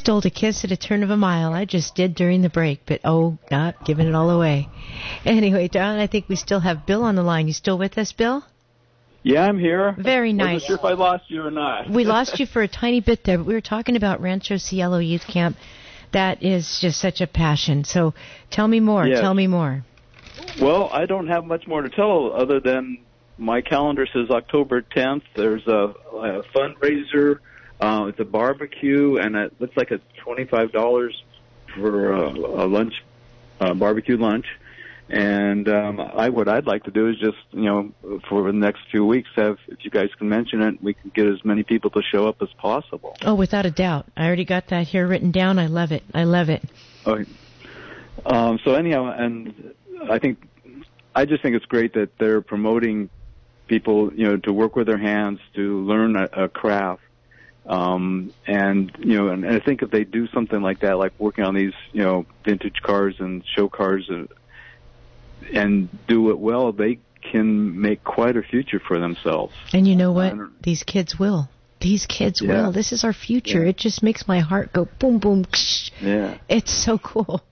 Stole a kiss at a turn of a mile. I just did during the break, but not giving it all away. Anyway, Don, I think we still have Bill on the line. You still with us, Bill? Yeah, I'm here. Very nice. Wasn't sure if I lost you or not. We lost you for a tiny bit there, but we were talking about Rancho Cielo Youth Camp. That is just such a passion. So tell me more. Yes. Tell me more. Well, I don't have much more to tell other than my calendar says October 10th. There's a fundraiser. It's a barbecue, and it looks like it's $25 for a lunch, barbecue lunch. And what I'd like to do is just, for the next few weeks, if you guys can mention it, we can get as many people to show up as possible. Oh, without a doubt. I already got that here written down. I love it. I love it. Okay. So anyhow, and I just think it's great that they're promoting people, to work with their hands, to learn a craft. And I think if they do something like that, like working on these, vintage cars and show cars, and do it well, they can make quite a future for themselves. And you know what? These kids will. These kids will. This is our future. Yeah. It just makes my heart go boom, boom. Ksh. Yeah. It's so cool.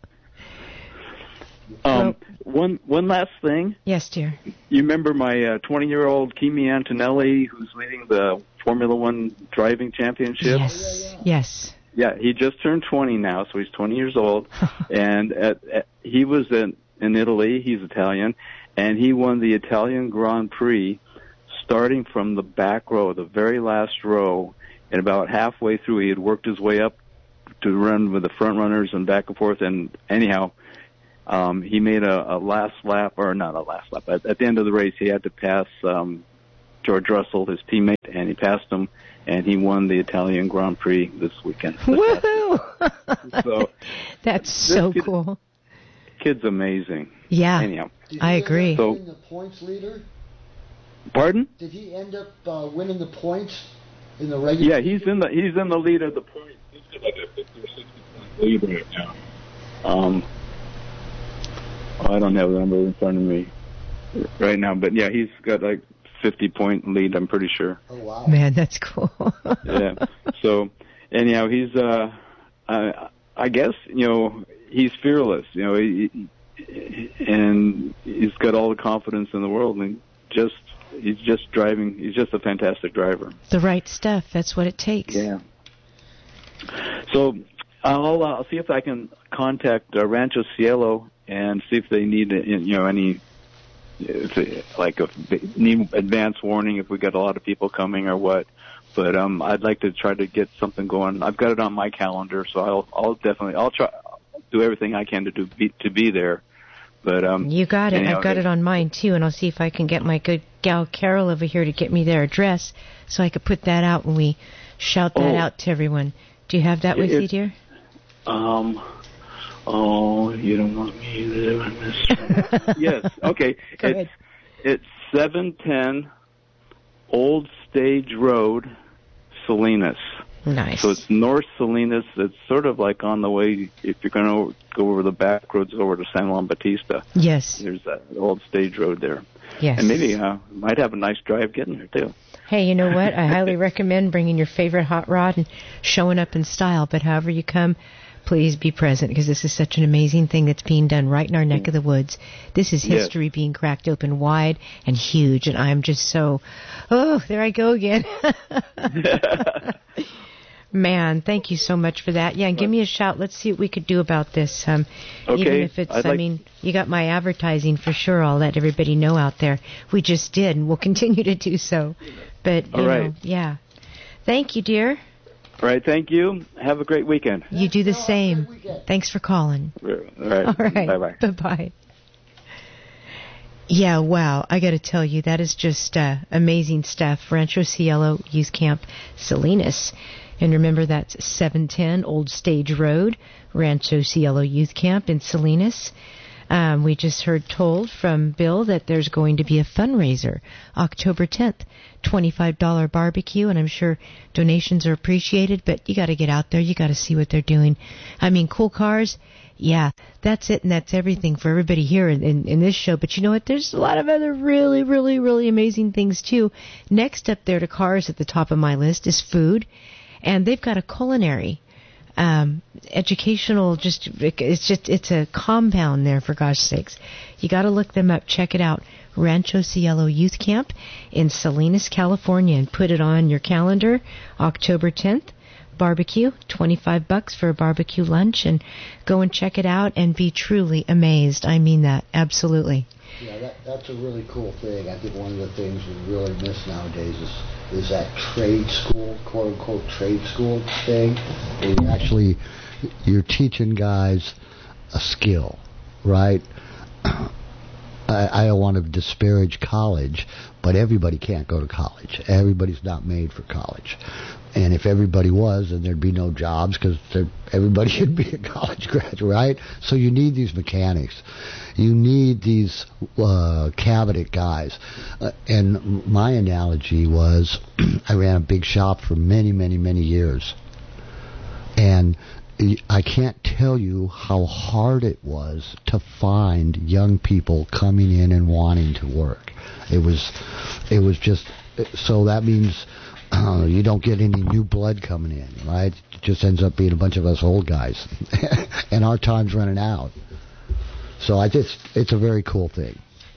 One last thing. Yes, dear. You remember my 20-year-old Kimi Antonelli, who's leading the Formula One driving championship? Yes. Yes. Yeah, he just turned 20 now, so he's 20 years old. And he was in Italy. He's Italian, and he won the Italian Grand Prix starting from the back row, the very last row, and about halfway through he had worked his way up to run with the front runners and back and forth. And anyhow, he made a last lap, or not a last lap, but at the end of the race he had to pass George Russell, his teammate, and he passed him, and he won the Italian Grand Prix this weekend. Woohoo! So that's so cool. Kid's amazing. Yeah, anyhow, I agree. So, winning the points leader? Pardon? Did he end up winning the points in the regular? Yeah, he's in the lead of the points. He's got like a 50 or 60 point lead right now. I don't have the number in front of me right now, but yeah, he's got like 50-point lead. I'm pretty sure. Oh wow, man, that's cool. Yeah. So anyhow, he's I guess he's fearless, and he's got all the confidence in the world, and he's just driving. He's just a fantastic driver. The right stuff. That's what it takes. Yeah. So I'll see if I can contact Rancho Cielo and see if they need any, need advance warning if we got a lot of people coming or what. But I'd like to try to get something going. I've got it on my calendar, so I'll try do everything I can to be there. But you got it. I've got it on mine too, and I'll see if I can get my good gal Carol over here to get me their address, so I could put that out when we shout that out to everyone. Do you have that with you, dear? You don't want me to miss. Yes. Okay. It's 710 Old Stage Road, Salinas. Nice. So it's North Salinas. It's sort of like on the way, if you're going to go over the back roads over to San Juan Bautista. Yes. There's that Old Stage Road there. Yes. And maybe might have a nice drive getting there, too. Hey, you know what? I highly recommend bringing your favorite hot rod and showing up in style. But however you come, please be present, because this is such an amazing thing that's being done right in our neck of the woods. This is history being cracked open wide and huge, and I'm just so, there I go again. Man, thank you so much for that. Yeah, and give me a shout. Let's see what we could do about this. Okay. Even if it's, you got my advertising for sure. I'll let everybody know out there. We just did, and we'll continue to do so. But, you know, yeah. Thank you, dear. All right, thank you. Have a great weekend. You do the same. Thanks for calling. All right. All right. Bye-bye. Bye-bye. Yeah, wow. I got to tell you, that is just amazing stuff. Rancho Cielo Youth Camp, Salinas. And remember, that's 710 Old Stage Road, Rancho Cielo Youth Camp in Salinas. We just heard told from Bill that there's going to be a fundraiser October 10th, $25 barbecue, and I'm sure donations are appreciated, but you got to get out there. You got to see what they're doing. I mean, cool cars, yeah, that's it, and that's everything for everybody here in this show. But you know what? There's a lot of other really, really, really amazing things, too. Next up there to cars at the top of my list is food, and they've got a culinary educational, it's a compound there, for gosh sakes. You got to look them up. Check it out. Rancho Cielo Youth Camp in Salinas, California, and put it on your calendar. October 10th, barbecue, $25 for a barbecue lunch, and go and check it out and be truly amazed. I mean that, absolutely. Yeah, that's a really cool thing. I think one of the things we really miss nowadays is that trade school, quote unquote trade school thing, where you're teaching guys a skill, right? I don't want to disparage college, but everybody can't go to college. Everybody's not made for college. And if everybody was, then there'd be no jobs because everybody should be a college graduate, right? So you need these mechanics. You need these cabinet guys. And my analogy was I ran a big shop for many, many, many years. And I can't tell you how hard it was to find young people coming in and wanting to work. It was just, so that means you don't get any new blood coming in, right? It just ends up being a bunch of us old guys. And our time's running out. So it's a very cool thing.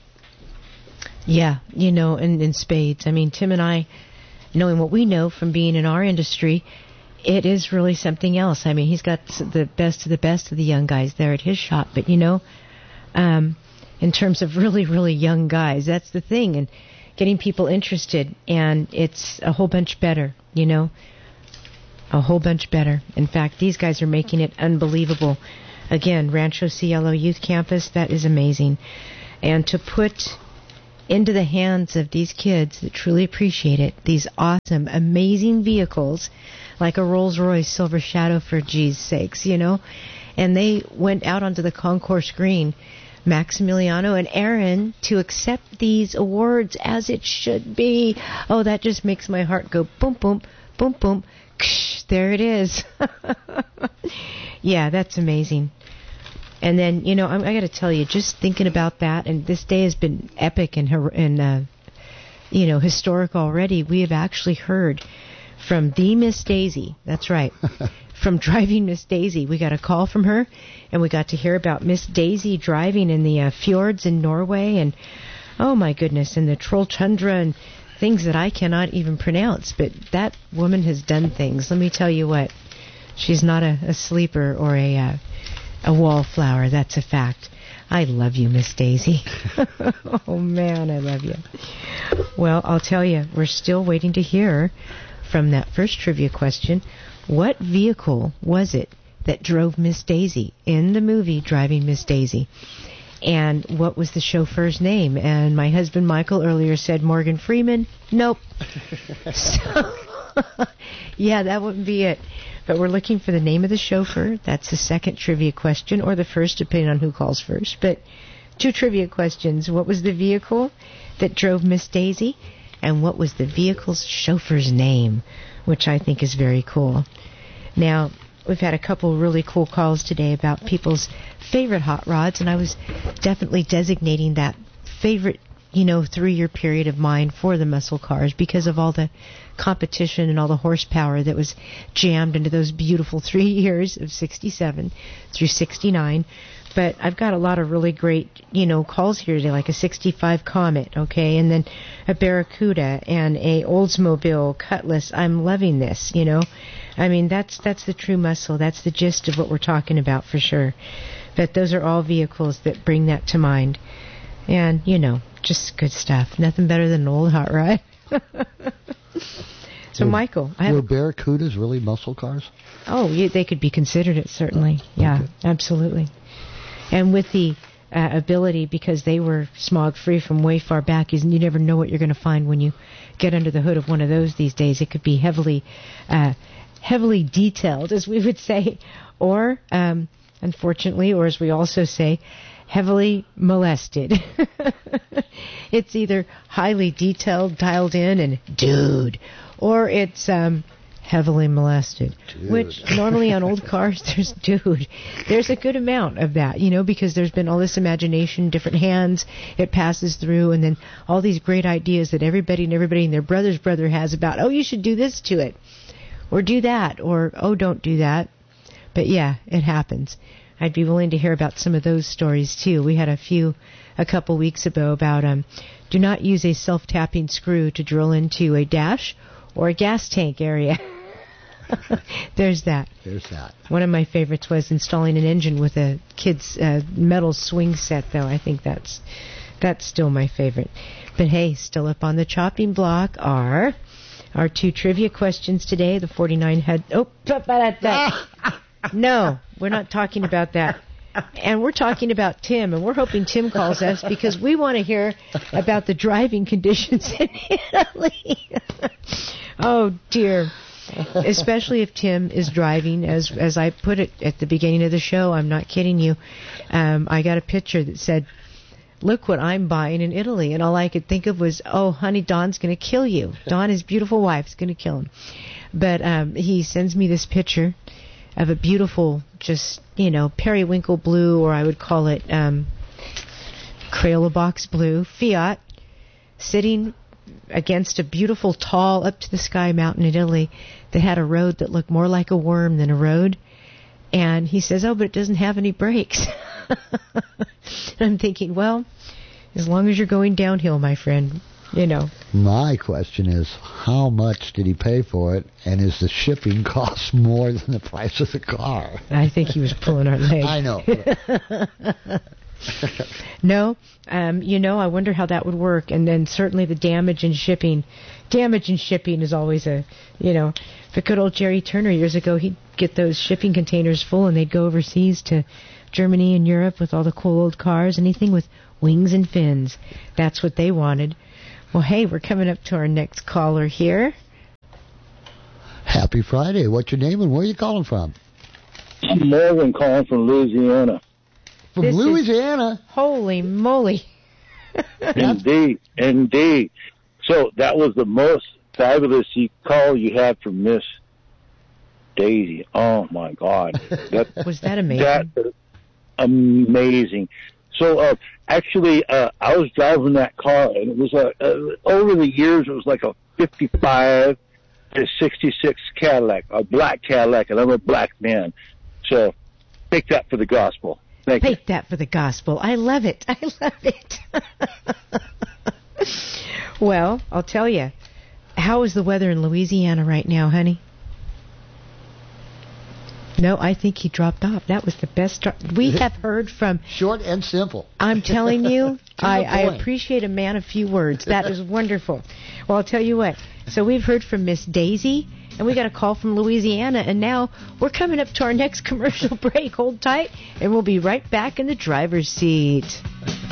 Yeah, in spades. I mean, Tim and I, knowing what we know from being in our industry, it is really something else. I mean, he's got the best of the young guys there at his shop. But, in terms of really, really young guys, that's the thing. And getting people interested, and it's a whole bunch better, a whole bunch better. In fact, these guys are making it unbelievable. Again, Rancho Cielo Youth Campus, that is amazing. And to put into the hands of these kids that truly appreciate it, these awesome, amazing vehicles, like a Rolls-Royce Silver Shadow, for G's sakes, And they went out onto the concourse green, Maximiliano and Aaron, to accept these awards as it should be. Oh, that just makes my heart go boom, boom, boom, boom. Ksh, there it is. Yeah, that's amazing. And then, I got to tell you, just thinking about that, and this day has been epic and historic already. We have actually heard from the Miss Daisy. That's right. From Driving Miss Daisy. We got a call from her, and we got to hear about Miss Daisy driving in the fjords in Norway, and oh my goodness, and the Trolltundra and things that I cannot even pronounce. But that woman has done things. Let me tell you what. She's not a sleeper or a wallflower. That's a fact. I love you, Miss Daisy. Oh, man, I love you. Well, I'll tell you, we're still waiting to hear from that first trivia question. What vehicle was it that drove Miss Daisy in the movie Driving Miss Daisy? And what was the chauffeur's name? And my husband Michael earlier said Morgan Freeman. Nope. So, yeah, that wouldn't be it. But we're looking for the name of the chauffeur. That's the second trivia question, or the first, depending on who calls first. But two trivia questions. What was the vehicle that drove Miss Daisy? And what was the vehicle's chauffeur's name? Which I think is very cool. Now, we've had a couple really cool calls today about people's favorite hot rods, and I was definitely designating that favorite, 3-year period of mine for the muscle cars because of all the competition and all the horsepower that was jammed into those beautiful 3 years of 67 through 69. But I've got a lot of really great, calls here today, like a 65 Comet, okay, and then a Barracuda and a Oldsmobile Cutlass. I'm loving this, I mean, that's the true muscle. That's the gist of what we're talking about for sure. But those are all vehicles that bring that to mind. And, just good stuff. Nothing better than an old hot rod. So, Michael, were Barracudas really muscle cars? Oh, yeah, they could be considered it, certainly. Yeah, okay. Absolutely. And with the ability, because they were smog-free from way far back, you never know what you're going to find when you get under the hood of one of those these days. It could be heavily detailed, as we would say, or, unfortunately, or as we also say, heavily molested. It's either highly detailed, dialed in, and dude, or it's heavily molested, dude. Which normally on old cars, there's dude. There's a good amount of that, because there's been all this imagination, different hands it passes through, and then all these great ideas that everybody and their brother's brother has about, oh, you should do this to it, or do that, or, oh, don't do that. But yeah, it happens. I'd be willing to hear about some of those stories too. We had a couple weeks ago about do not use a self-tapping screw to drill into a dash or a gas tank area. There's that. One of my favorites was installing an engine with a kid's metal swing set, though. I think that's still my favorite. But hey, still up on the chopping block are our 2 trivia questions today. The 49 had... Oh, no, we're not talking about that. And we're talking about Tim, and we're hoping Tim calls us because we want to hear about the driving conditions in Italy. Oh, dear. Especially if Tim is driving, as I put it at the beginning of the show. I'm not kidding you. I got a picture that said, "Look what I'm buying in Italy." And all I could think of was, oh, honey, Don's going to kill you. Don, his beautiful wife, is going to kill him. But he sends me this picture of a beautiful, just, periwinkle blue, or I would call it Crayola box blue Fiat, sitting against a beautiful, tall, up-to-the-sky mountain in Italy that had a road that looked more like a worm than a road. And he says, oh, but it doesn't have any brakes. I'm thinking, well, as long as you're going downhill, my friend, My question is, how much did he pay for it, and is the shipping cost more than the price of the car? I think he was pulling our leg. I know. No, I wonder how that would work. And then certainly the damage in shipping. Damage in shipping is always but good old Jerry Turner years ago, he'd get those shipping containers full and they'd go overseas to Germany and Europe with all the cool old cars, anything with wings and fins. That's what they wanted. Well, hey, we're coming up to our next caller here. Happy Friday. What's your name and where are you calling from? I'm Morgan calling from Louisiana. From Louisiana? Holy moly. Indeed. So that was the most fabulous call you had from Miss Daisy. Oh, my God. Was that amazing? That's amazing. So actually, I was driving that car, and it was over the years, it was like a 55 to 66 Cadillac, a black Cadillac, and I'm a black man. So take that for the gospel. Thank you. Take that for the gospel. I love it. Well, I'll tell you. How is the weather in Louisiana right now, honey? No, I think he dropped off. That was the best. We have heard from... Short and simple. I'm telling you, I appreciate a man of few words. That is wonderful. Well, I'll tell you what. So we've heard from Miss Daisy, and we got a call from Louisiana, and now we're coming up to our next commercial break. Hold tight, and we'll be right back in the driver's seat.